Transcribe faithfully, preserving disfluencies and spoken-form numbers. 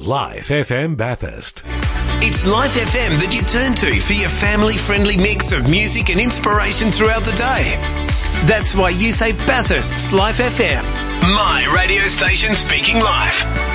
Life F M Bathurst. It's Life F M that you turn to for your family-friendly mix of music and inspiration throughout the day. That's why you say Bathurst's Life F M. My radio station speaking life.